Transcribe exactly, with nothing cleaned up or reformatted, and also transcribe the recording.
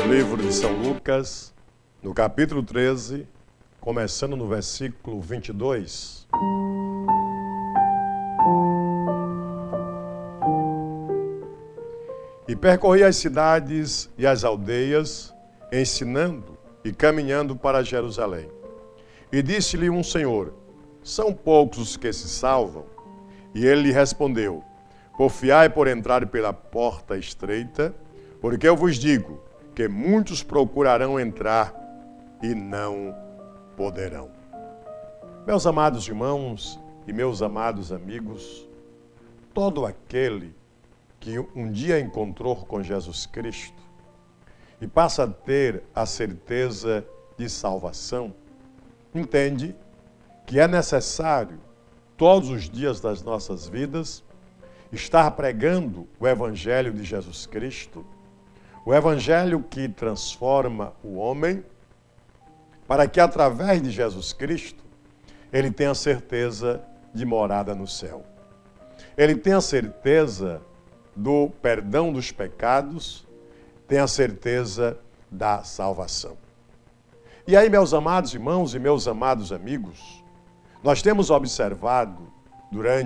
Livro de São Lucas, no capítulo treze, começando no versículo vinte e dois. E percorria as cidades e as aldeias, ensinando e caminhando para Jerusalém. E disse-lhe um senhor: são poucos os que se salvam? E ele lhe respondeu: porfiai por entrar pela porta estreita, porque eu vos digo que muitos procurarão entrar e não poderão. Meus amados irmãos e meus amados amigos, todo aquele que um dia encontrou com Jesus Cristo e passa a ter a certeza de salvação, entende que é necessário, todos os dias das nossas vidas, estar pregando o Evangelho de Jesus Cristo, o Evangelho que transforma o homem, para que através de Jesus Cristo ele tenha certeza de morada no céu. Ele tenha certeza do perdão dos pecados, tenha certeza da salvação. E aí, meus amados irmãos e meus amados amigos, nós temos observado durante